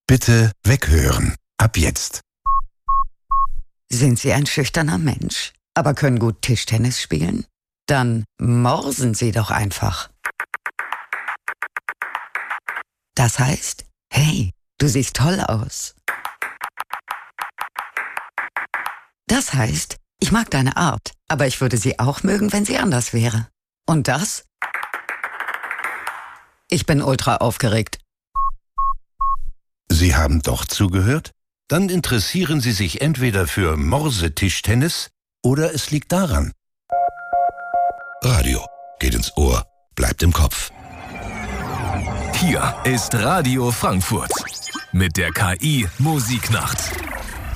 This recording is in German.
Bitte weghören. Ab jetzt. Sind Sie ein schüchterner Mensch, aber können gut Tischtennis spielen? Dann morsen Sie doch einfach. Das heißt, hey, du siehst toll aus. Das heißt, ich mag deine Art, aber ich würde sie auch mögen, wenn sie anders wäre. Und das? Ich bin ultra aufgeregt. Sie haben doch zugehört? Dann interessieren Sie sich entweder für Morsetischtennis oder es liegt daran. Radio geht ins Ohr, bleibt im Kopf. Hier ist Radio Frankfurt mit der KI Musiknacht.